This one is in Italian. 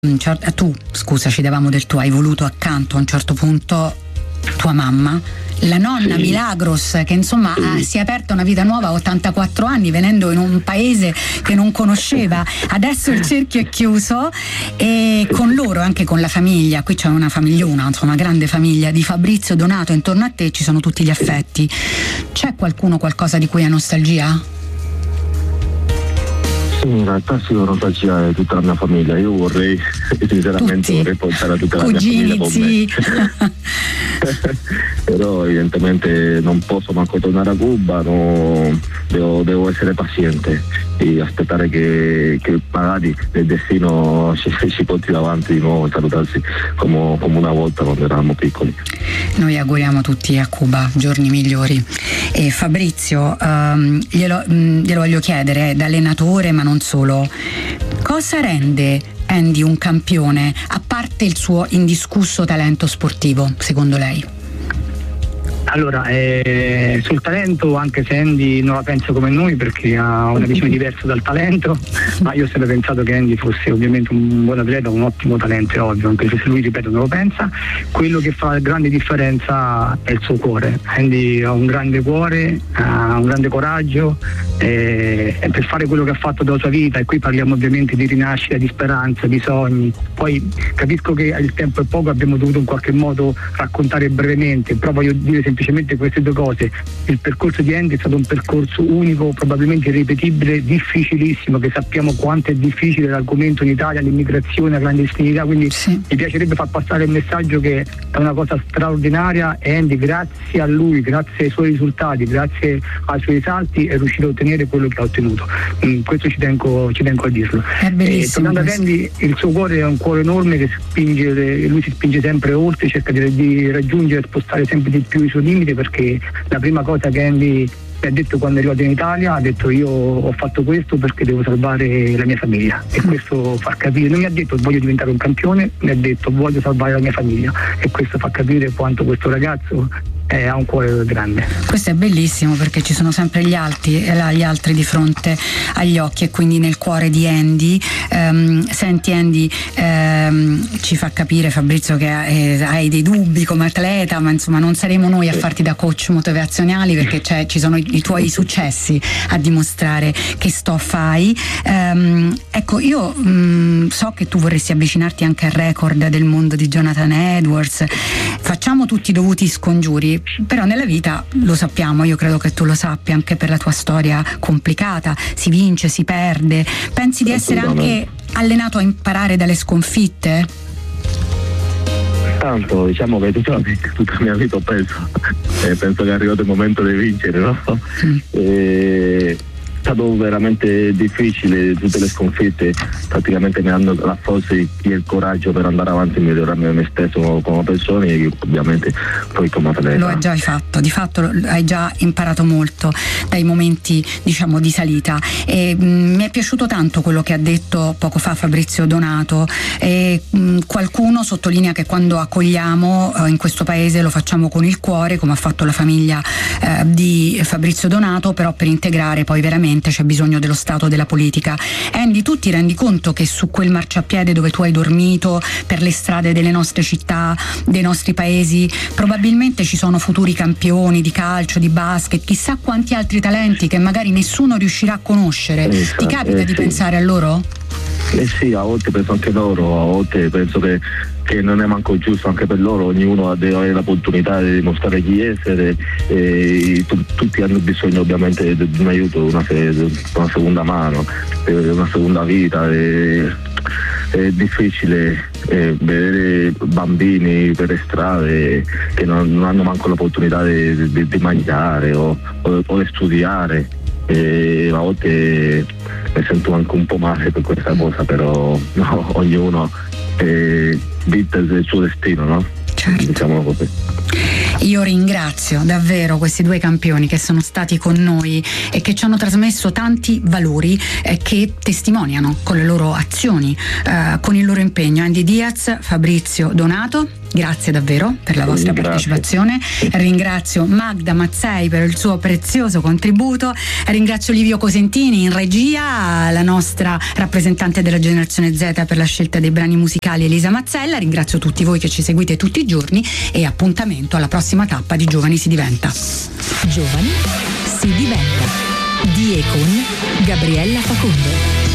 tu, scusa, ci davamo del tuo, hai voluto accanto a un certo punto tua mamma, la nonna Milagros, che insomma si è aperta una vita nuova a 84 anni venendo in un paese che non conosceva. Adesso il cerchio è chiuso e con loro, anche con la famiglia, qui c'è una famigliona, insomma una grande famiglia di Fabrizio Donato, intorno a te ci sono tutti gli affetti. C'è qualcosa di cui hai nostalgia? Sì, in realtà sì, ho nostalgia di tutta la mia famiglia. Io sinceramente vorrei portare tutta la mia famiglia con me. Però evidentemente non posso manco tornare a Cuba, devo essere paziente e aspettare che magari il destino ci porti davanti di nuovo e salutarsi come una volta quando eravamo piccoli. Noi auguriamo tutti a Cuba giorni migliori. E Fabrizio, glielo voglio chiedere da allenatore, ma non solo, cosa rende Andy un campione, a parte il suo indiscusso talento sportivo, secondo lei? Allora, sul talento, anche se Andy non la pensa come noi perché ha una visione diversa dal talento, ma io ho sempre pensato che Andy fosse ovviamente un buon atleta, un ottimo talento, è ovvio, anche se lui, ripeto, non lo pensa. Quello che fa la grande differenza è il suo cuore. Andy ha un grande cuore, ha un grande coraggio e per fare quello che ha fatto della sua vita, e qui parliamo ovviamente di rinascita, di speranza, di sogni. Poi capisco che il tempo è poco, abbiamo dovuto in qualche modo raccontare brevemente, però voglio dire semplicemente queste due cose. Il percorso di Andy è stato un percorso unico, probabilmente irripetibile, difficilissimo, che sappiamo quanto è difficile l'argomento in Italia, l'immigrazione, la clandestinità, quindi mi piacerebbe far passare il messaggio che è una cosa straordinaria e Andy, grazie a lui, grazie ai suoi risultati, grazie ai suoi salti, è riuscito a ottenere quello che ha ottenuto. Questo ci tengo a dirlo. È bellissimo. Tornando a Andy, il suo cuore è un cuore enorme che spinge, lui si spinge sempre oltre, cerca di raggiungere e spostare sempre di più i suoi limiti, perché la prima cosa che Andy mi ha detto quando è arrivato in Italia, ha detto: io ho fatto questo perché devo salvare la mia famiglia, e questo fa capire, non mi ha detto voglio diventare un campione, mi ha detto voglio salvare la mia famiglia, e questo fa capire quanto questo ragazzo ha un cuore grande. Questo è bellissimo, perché ci sono sempre gli altri di fronte agli occhi, e quindi nel cuore di Andy. Senti Andy, ci fa capire Fabrizio che hai dei dubbi come atleta, ma insomma non saremo noi a farti da coach motivazionali, perché ci sono i tuoi successi a dimostrare che fai. Ecco, io so che tu vorresti avvicinarti anche al record del mondo di Jonathan Edwards. Facciamo tutti i dovuti scongiuri, però nella vita, lo sappiamo, io credo che tu lo sappia, anche per la tua storia complicata, si vince, si perde. Pensi di essere anche allenato a imparare dalle sconfitte? Tanto, diciamo che tutta la mia vita penso che è arrivato il momento di vincere, no? È stato veramente difficile, tutte le sconfitte praticamente mi hanno la forza e il coraggio per andare avanti e migliorarmi me stesso come persona, e ovviamente poi come atleta. Lo hai già fatto, di fatto hai già imparato molto dai momenti, diciamo, di salita. E mi è piaciuto tanto quello che ha detto poco fa Fabrizio Donato. Qualcuno sottolinea che quando accogliamo in questo paese lo facciamo con il cuore, come ha fatto la famiglia di Fabrizio Donato, però per integrare poi veramente c'è bisogno dello Stato, della politica. Andy, tu ti rendi conto che su quel marciapiede dove tu hai dormito, per le strade delle nostre città, dei nostri paesi, probabilmente ci sono futuri campioni di calcio, di basket, chissà quanti altri talenti che magari nessuno riuscirà a conoscere? Ti capita di pensare a loro? Sì, a volte penso anche loro, a volte penso che non è manco giusto anche per loro, ognuno deve avere l'opportunità di dimostrare chi essere, e tutti hanno bisogno ovviamente di un aiuto, una seconda mano, una seconda vita. È difficile vedere bambini per le strade che non hanno manco l'opportunità di mangiare o di studiare, e a volte mi sento anche un po' male per questa cosa, però no, ognuno vita del suo destino, no? Certo. Diciamo così. Io ringrazio davvero questi due campioni che sono stati con noi e che ci hanno trasmesso tanti valori che testimoniano con le loro azioni, con il loro impegno. Andy Diaz, Fabrizio Donato. Grazie davvero per la vostra partecipazione. Ringrazio Magda Mazzei per il suo prezioso contributo, ringrazio Livio Cosentini in regia, la nostra rappresentante della generazione Z per la scelta dei brani musicali Elisa Mazzella, ringrazio tutti voi che ci seguite tutti i giorni e appuntamento alla prossima tappa di Giovani si diventa. Giovani si diventa di e con Gabriella Facundo.